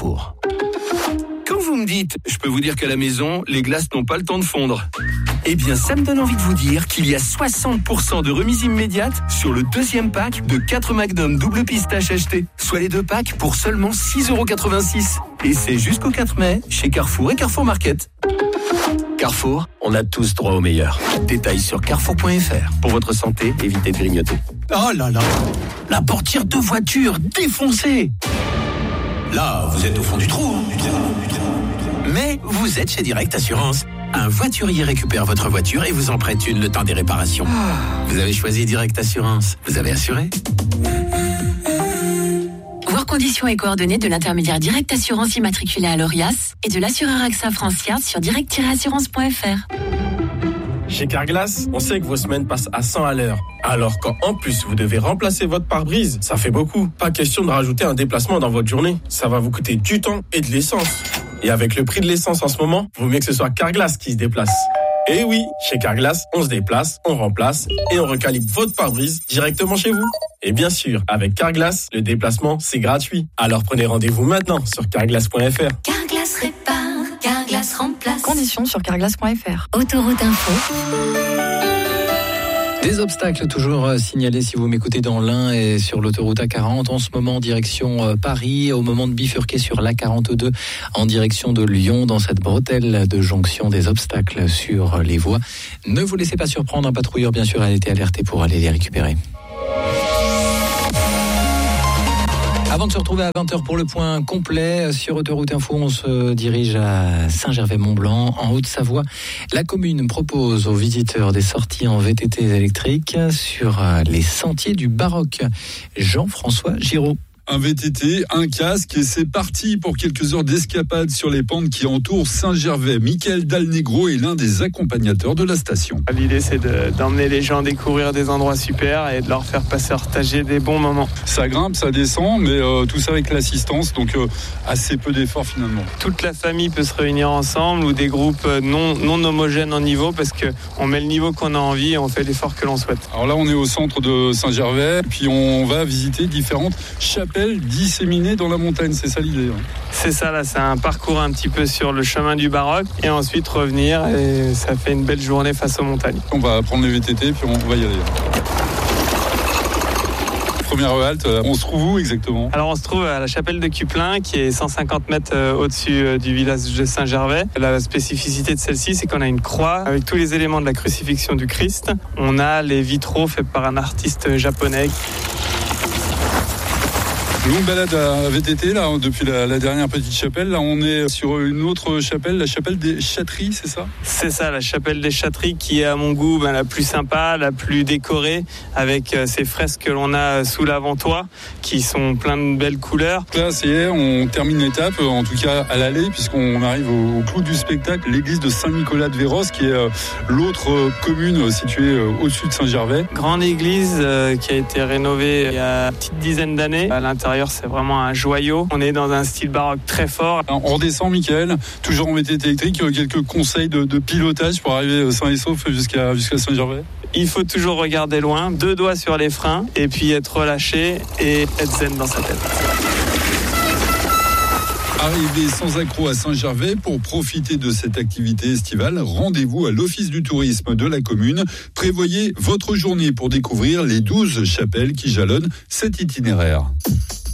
Carrefour. Quand vous me dites, je peux vous dire qu'à la maison, les glaces n'ont pas le temps de fondre. Eh bien, ça me donne envie de vous dire qu'il y a 60% de remise immédiate sur le deuxième pack de 4 Magnum double pistache achetés. Soit les 2 packs pour seulement 6,86 €. Et c'est jusqu'au 4 mai chez Carrefour et Carrefour Market. Carrefour, on a tous droit au meilleur. Détails sur carrefour.fr. Pour votre santé, évitez de grignoter. Oh là là, la portière de voiture défoncée. Là, vous êtes au fond du trou. Mais vous êtes chez Direct Assurance. Un voiturier récupère votre voiture et vous en prête une le temps des réparations. Vous avez choisi Direct Assurance. Vous avez assuré ? Voir conditions et coordonnées de l'intermédiaire Direct Assurance immatriculé à l'ORIAS et de l'assureur AXA France-Yard sur direct-assurance.fr. Chez Carglass, on sait que vos semaines passent à 100 à l'heure. Alors quand en plus vous devez remplacer votre pare-brise, ça fait beaucoup. Pas question de rajouter un déplacement dans votre journée. Ça va vous coûter du temps et de l'essence. Et avec le prix de l'essence en ce moment, vaut mieux que ce soit Carglass qui se déplace. Et oui, chez Carglass, on se déplace, on remplace et on recalibre votre pare-brise directement chez vous. Et bien sûr, avec Carglass, le déplacement, c'est gratuit. Alors prenez rendez-vous maintenant sur carglass.fr. Carglass répare, Carglass remplace. Conditions sur carglass.fr. Autoroute Info. Des obstacles toujours signalés si vous m'écoutez dans l'Ain et sur l'autoroute A40. En ce moment, direction Paris, au moment de bifurquer sur l'A42 en direction de Lyon, dans cette bretelle de jonction, des obstacles sur les voies. Ne vous laissez pas surprendre, un patrouilleur bien sûr a été alerté pour aller les récupérer. Avant de se retrouver à 20h pour le point complet sur Autoroute Info, on se dirige à Saint-Gervais-Mont-Blanc, en Haute-Savoie. La commune propose aux visiteurs des sorties en VTT électrique sur les sentiers du Baroque. Jean-François Giraud. Un VTT, un casque et c'est parti pour quelques heures d'escapade sur les pentes qui entourent Saint-Gervais. Michael Dalnegro est l'un des accompagnateurs de la station. L'idée c'est d'emmener les gens découvrir des endroits super et de leur faire partager des bons moments. Ça grimpe, ça descend, mais tout ça avec l'assistance, donc assez peu d'efforts finalement. Toute la famille peut se réunir ensemble ou des groupes non homogènes en niveau parce qu'on met le niveau qu'on a envie et on fait l'effort que l'on souhaite. Alors là on est au centre de Saint-Gervais, puis on va visiter différentes chapelles disséminées dans la montagne, c'est ça l'idée. C'est ça, là c'est un parcours un petit peu sur le chemin du Baroque et ensuite revenir et ça fait une belle journée face aux montagnes. On va prendre les VTT puis on va y aller. Première halte, on se trouve où exactement ? Alors on se trouve à la chapelle de Cuplin qui est 150 mètres au-dessus du village de Saint-Gervais. La spécificité de celle-ci, c'est qu'on a une croix avec tous les éléments de la crucifixion du Christ. On a les vitraux faits par un artiste japonais. Longue balade à VTT là, depuis la dernière petite chapelle. Là, on est sur une autre chapelle, la chapelle des Châteries, c'est ça ? C'est ça, la chapelle des Châteries qui est à mon goût la plus sympa, la plus décorée, avec ces fresques que l'on a sous l'avant-toit qui sont plein de belles couleurs. Là, c'est on termine l'étape, en tout cas à l'aller, puisqu'on arrive au clou du spectacle, l'église de Saint-Nicolas de Véros, qui est l'autre commune située au-dessus de Saint-Gervais. Grande église qui a été rénovée il y a une petite dizaine d'années. À l'intérieur, c'est vraiment un joyau. On est dans un style baroque très fort. On redescend, Michael, toujours en VTT électrique. Quelques conseils de pilotage pour arriver sain et sauf jusqu'à Saint-Gervais. Il faut toujours regarder loin, 2 doigts sur les freins et puis être relâché et être zen dans sa tête. Arrivez sans accroc à Saint-Gervais pour profiter de cette activité estivale. Rendez-vous à l'Office du tourisme de la commune. Prévoyez votre journée pour découvrir les 12 chapelles qui jalonnent cet itinéraire.